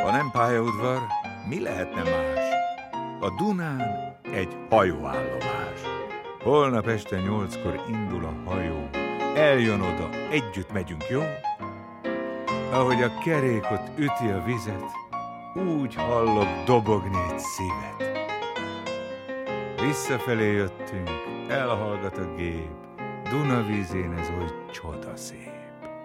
Ha nem pályaudvar, mi lehetne más? A Dunán egy hajóállomás. Holnap este 8-kor indul a hajó. Eljön oda, együtt megyünk, jó? Ahogy a kerékot üti a vizet, úgy hallok dobogni egy szívet. Visszafelé jöttünk, elhallgat a gép, Dunavízén ez oly csodaszép.